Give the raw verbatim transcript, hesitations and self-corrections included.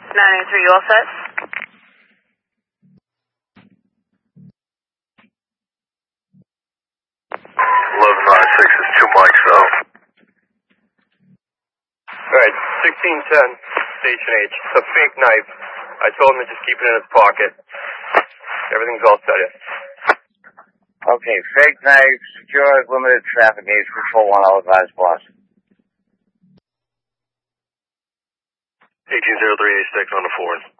nine eight three, you all set? eleven ninety-six is two mics though. Alright, sixteen ten, Station H. It's a fake knife. I told him to just keep it in his pocket. Everything's all set in. Okay, fake knife, secured, limited traffic, H control one, I'll advise boss. eighteen zero three eighty-six on the fourth.